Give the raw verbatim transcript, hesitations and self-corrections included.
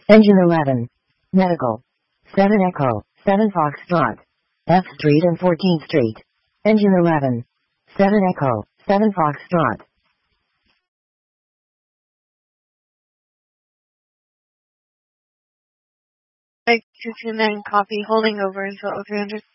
Engine eleven. Medical. seven Echo, seven Foxtrot. F Street and fourteenth Street. Engine eleven. seven Echo, seven Foxtrot. Like two two nine copy, holding over until three hundred.